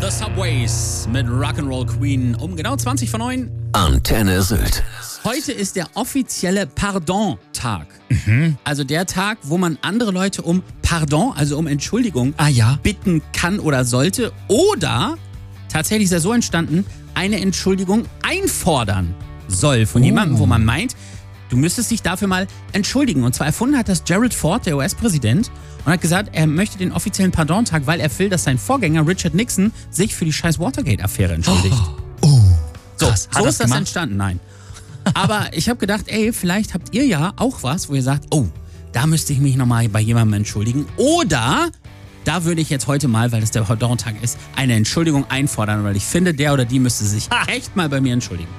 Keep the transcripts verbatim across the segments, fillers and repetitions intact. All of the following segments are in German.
The Subways mit Rock'n'Roll Queen um genau zwanzig vor neun. Antenne Sylt. Heute ist der offizielle Pardon-Tag. Mhm. Also der Tag, wo man andere Leute um Pardon, also um Entschuldigung, Ah ja. bitten kann oder sollte. Oder, tatsächlich ist er so entstanden, eine Entschuldigung einfordern soll von Oh. jemandem, wo man meint, du müsstest dich dafür mal entschuldigen. Und zwar erfunden hat das Gerald Ford, der U S-Präsident, und hat gesagt, er möchte den offiziellen Pardon-Tag, weil er will, dass sein Vorgänger Richard Nixon sich für die scheiß Watergate-Affäre entschuldigt. Oh, So, krass. Hat so das ist das gemacht? entstanden, nein. Aber ich habe gedacht, ey, vielleicht habt ihr ja auch was, wo ihr sagt, oh, da müsste ich mich nochmal bei jemandem entschuldigen. Oder da würde ich jetzt heute mal, weil das der Pardon-Tag ist, eine Entschuldigung einfordern, weil ich finde, der oder die müsste sich Ha. echt mal bei mir entschuldigen.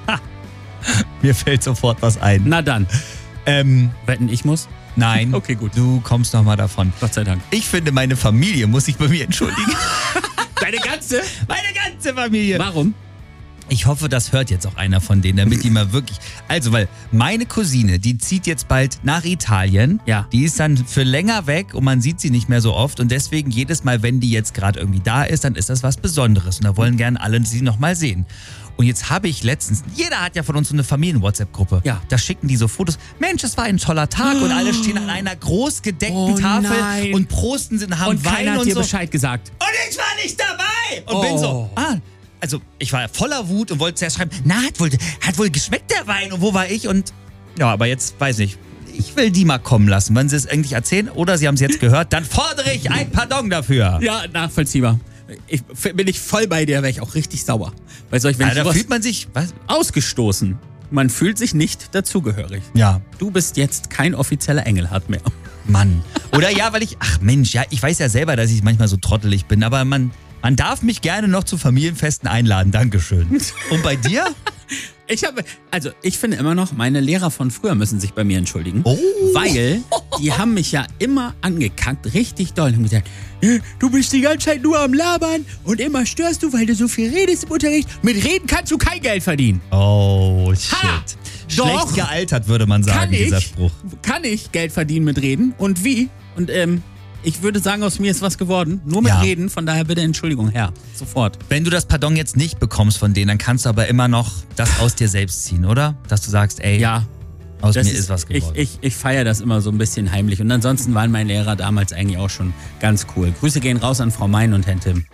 Mir fällt sofort was ein. Na dann, Ähm, wetten, ich muss? nein. Okay, gut. Du kommst noch mal davon. Gott sei Dank. Ich finde, meine Familie muss sich bei mir entschuldigen. Deine ganze? Meine ganze Familie. Warum? Ich hoffe, das hört jetzt auch einer von denen, damit die mal wirklich... Also, weil meine Cousine, die zieht jetzt bald nach Italien. Ja. Die ist dann für länger weg und man sieht sie nicht mehr so oft. Und deswegen jedes Mal, wenn die jetzt gerade irgendwie da ist, dann ist das was Besonderes. Und da wollen gerne alle sie noch mal sehen. Und jetzt habe ich letztens... Jeder hat ja von uns so eine Familien-WhatsApp-Gruppe. Ja. Da schicken die so Fotos. Mensch, das war ein toller Tag. Und alle stehen an einer groß gedeckten Oh Tafel nein. und prosten sind, haben Und Wein keiner hat und dir so. Bescheid gesagt. Und ich war nicht dabei! Und Oh. bin so, ah, also ich war voller Wut und wollte zuerst schreiben, na, hat wohl, hat wohl geschmeckt der Wein und wo war ich? Und ja, aber jetzt weiß ich, ich will die mal kommen lassen. Wenn sie es eigentlich erzählen oder sie haben es jetzt gehört, dann fordere ich ein Pardon dafür. Ja, nachvollziehbar. Ich, bin ich voll bei dir, wäre ich auch richtig sauer. Weil solch, wenn Ja, ich da sowas fühlt man sich, was? ausgestoßen. Man fühlt sich nicht dazugehörig. Ja, Du bist jetzt kein offizieller Engelhardt mehr. Mann. Oder ja, weil ich, ach Mensch, ja, ich weiß ja selber, dass ich manchmal so trottelig bin, aber man, man darf mich gerne noch zu Familienfesten einladen. Dankeschön. Und bei dir? Ich habe, also ich finde immer noch, meine Lehrer von früher müssen sich bei mir entschuldigen. Oh. Weil die haben mich ja immer angekackt, richtig doll. Und haben gesagt, "Äh, du bist die ganze Zeit nur am Labern und immer störst du, weil du so viel redest im Unterricht. Mit Reden kannst du kein Geld verdienen. Oh, shit. Ha! Schlecht Doch. gealtert, würde man sagen, Kann ich, dieser Spruch. kann ich Geld verdienen mit Reden? Und wie? Und ähm, ich würde sagen, aus mir ist was geworden. Nur mit Ja. Reden, von daher bitte Entschuldigung, Herr. Sofort. Wenn du das Pardon jetzt nicht bekommst von denen, dann kannst du aber immer noch das aus dir selbst ziehen, oder? Dass du sagst, ey, Ja. aus Das mir ist, was geworden. Ich, ich, ich feiere das immer so ein bisschen heimlich. Und ansonsten waren meine Lehrer damals eigentlich auch schon ganz cool. Grüße gehen raus an Frau Mein und Herrn Tim.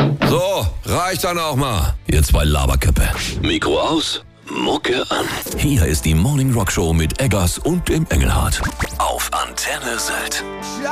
So, reicht dann auch mal. Ihr zwei Laberköppe. Mikro aus, Mucke an. Hier ist die Morning Rock Show mit Eggers und dem Engelhardt. Auf Antenne Sylt.